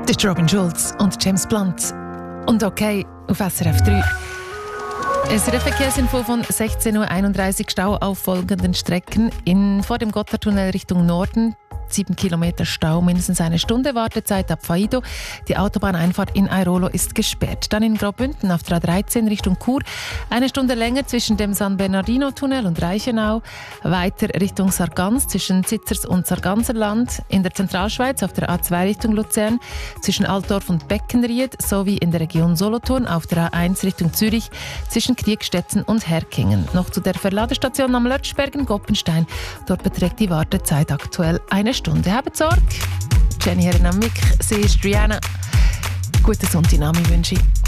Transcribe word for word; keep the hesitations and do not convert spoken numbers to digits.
Das ist Robin Schulz und James Blunt. Und okay, auf S R F drei. Es ist eine Verkehrsinfo von sechzehn Uhr einunddreißig. Stau auf folgenden Strecken. In, vor dem Gotthardtunnel Richtung Norden. sieben Kilometer Stau, mindestens eine Stunde Wartezeit ab Faido. Die Autobahneinfahrt in Airolo ist gesperrt. Dann in Graubünden auf der A dreizehn Richtung Chur. Eine Stunde länger zwischen dem San Bernardino-Tunnel und Reichenau. Weiter Richtung Sargans zwischen Zitzers und Sarganserland. In der Zentralschweiz auf der A zwei Richtung Luzern zwischen Altdorf und Beckenried sowie in der Region Solothurn auf der A eins Richtung Zürich zwischen Kriegstetten und Herkingen. Noch zu der Verladestation am Lötschbergen Goppenstein. Dort beträgt die Wartezeit aktuell eine Stunde. Habt Sorge. Jenny Herren am Mic, sie ist Rihanna. Guten Sonntag, wünsche ich.